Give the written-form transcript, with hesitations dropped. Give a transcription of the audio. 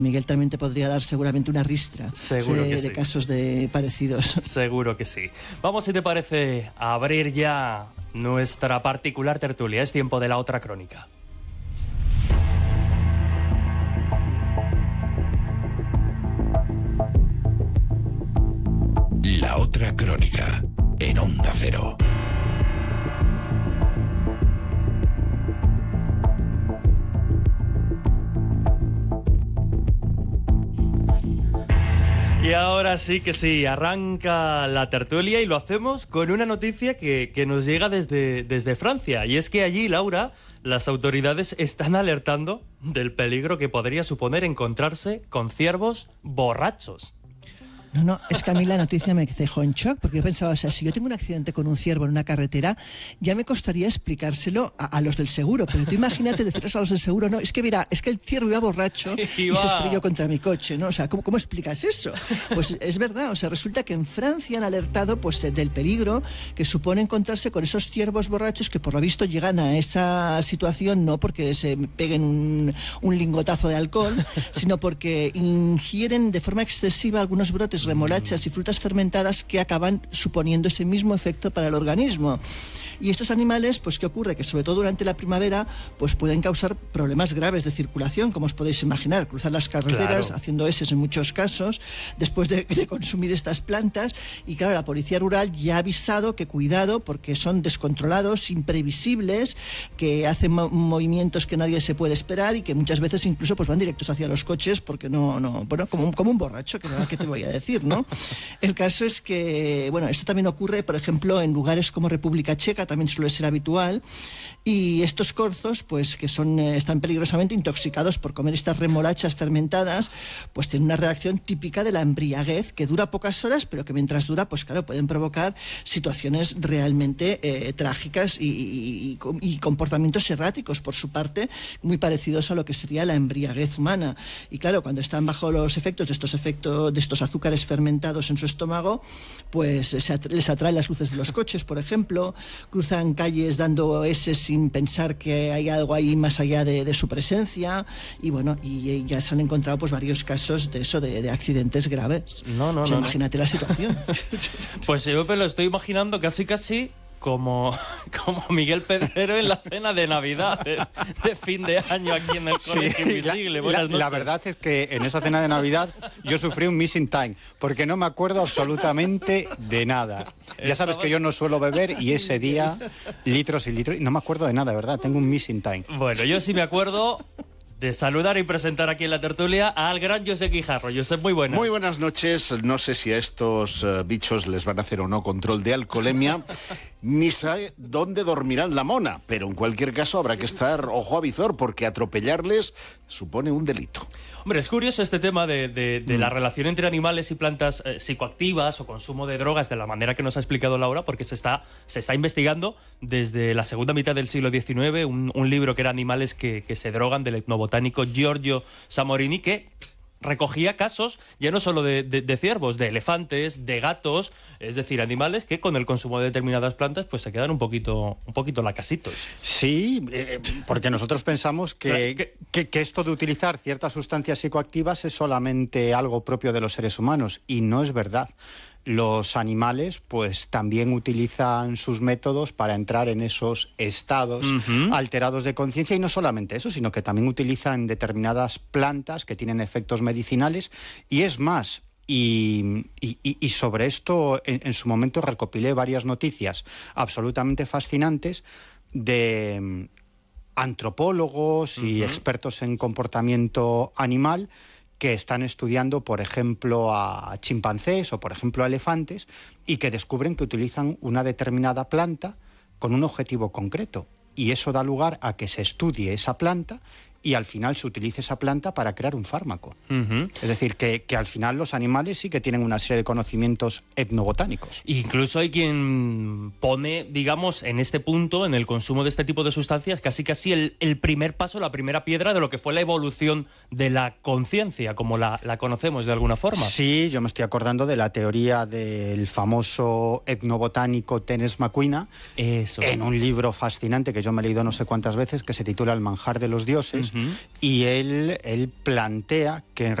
Miguel también te podría dar seguramente una ristra de casos parecidos. Seguro que sí. Vamos, si te parece, a abrir ya nuestra particular tertulia. Es tiempo de la otra crónica. La otra crónica, en Onda Cero. Y ahora sí que sí, arranca la tertulia y lo hacemos con una noticia que nos llega desde Francia. Y es que allí, Laura, las autoridades están alertando del peligro que podría suponer encontrarse con ciervos borrachos. No, es que a mí la noticia me dejó en shock, porque yo pensaba, o sea, si yo tengo un accidente con un ciervo en una carretera, ya me costaría explicárselo a los del seguro, pero tú imagínate decirles a los del seguro, no, es que mira, es que el ciervo iba borracho y se estrelló contra mi coche, ¿no? O sea, ¿cómo explicas eso? Pues es verdad, o sea, resulta que en Francia han alertado pues del peligro que supone encontrarse con esos ciervos borrachos que por lo visto llegan a esa situación no porque se peguen un lingotazo de alcohol, sino porque ingieren de forma excesiva algunos brotes, remolachas y frutas fermentadas que acaban suponiendo ese mismo efecto para el organismo. Y estos animales, pues ¿qué ocurre? Que sobre todo durante la primavera, pues pueden causar problemas graves de circulación, como os podéis imaginar, cruzar las carreteras, claro, haciendo eses en muchos casos, después de consumir estas plantas. Y claro, la policía rural ya ha avisado que cuidado, porque son descontrolados, imprevisibles, que hacen movimientos que nadie se puede esperar y que muchas veces incluso pues van directos hacia los coches, porque bueno, como un borracho, que te voy a decir, ¿no? El caso es que, bueno, esto también ocurre, por ejemplo, en lugares como República Checa, también suele ser habitual, y estos corzos, pues que están peligrosamente intoxicados por comer estas remolachas fermentadas, pues tienen una reacción típica de la embriaguez que dura pocas horas, pero que mientras dura, pues claro, pueden provocar situaciones realmente trágicas y comportamientos erráticos por su parte, muy parecidos a lo que sería la embriaguez humana. Y claro, cuando están bajo los efectos de estos azúcares fermentados en su estómago, pues les atraen las luces de los coches, por ejemplo, cruzan calles dando eses sin pensar que hay algo ahí más allá de su presencia, y bueno, y ya se han encontrado pues varios casos de eso, de accidentes graves. Imagínate la situación. Pues yo me lo estoy imaginando casi como Miguel Pedrero en la cena de Navidad de fin de año aquí en el Colegio Invisible. Buenas noches. La verdad es que en esa cena de Navidad yo sufrí un missing time, porque no me acuerdo absolutamente de nada. Ya sabes que yo no suelo beber y ese día litros y litros, y no me acuerdo de nada, ¿verdad? Tengo un missing time. Bueno, yo sí me acuerdo de saludar y presentar aquí en la tertulia al gran Josep Guijarro. Josep, muy buenas. Muy buenas noches. No sé si a estos bichos les van a hacer o no control de alcoholemia, ni sé dónde dormirán la mona, pero en cualquier caso habrá que estar ojo a visor, porque atropellarles supone un delito. Hombre, es curioso este tema de la relación entre animales y plantas psicoactivas o consumo de drogas de la manera que nos ha explicado Laura, porque se está investigando desde la segunda mitad del siglo XIX un libro que era Animales que se drogan, del etnobotánico Giorgio Samorini, que recogía casos ya no solo de ciervos, de elefantes, de gatos, es decir, animales que con el consumo de determinadas plantas pues se quedan un poquito lacasitos. Sí, porque nosotros pensamos que esto de utilizar ciertas sustancias psicoactivas es solamente algo propio de los seres humanos, y no es verdad. Los animales pues también utilizan sus métodos para entrar en esos estados alterados de conciencia, y no solamente eso, sino que también utilizan determinadas plantas que tienen efectos medicinales. Y es más, y sobre esto en su momento recopilé varias noticias absolutamente fascinantes de antropólogos y expertos en comportamiento animal que están estudiando, por ejemplo, a chimpancés o, por ejemplo, a elefantes, y que descubren que utilizan una determinada planta con un objetivo concreto. Y eso da lugar a que se estudie esa planta y al final se utilice esa planta para crear un fármaco. Es decir, que al final los animales sí que tienen una serie de conocimientos etnobotánicos. Incluso hay quien pone, digamos, en este punto, en el consumo de este tipo de sustancias, casi el primer paso, la primera piedra de lo que fue la evolución de la conciencia, como la conocemos de alguna forma. Sí, yo me estoy acordando de la teoría del famoso etnobotánico Terence McQueen, en un libro fascinante que yo me he leído no sé cuántas veces, que se titula El manjar de los dioses, Y él plantea que en